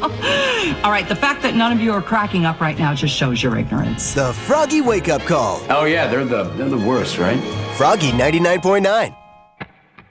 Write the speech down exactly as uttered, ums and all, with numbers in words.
All right, the fact that none of you are cracking up right now just shows your ignorance. The Froggy Wake Up Call. Oh, yeah, they're the, they're the worst, right? Froggy ninety-nine point nine.